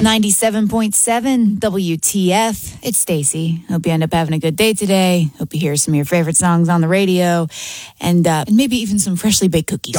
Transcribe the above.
97.7 WTF. It's Stacy. Hope you end up having a good day today. Hope you hear some of your favorite songs on the radio and maybe even some freshly baked cookies.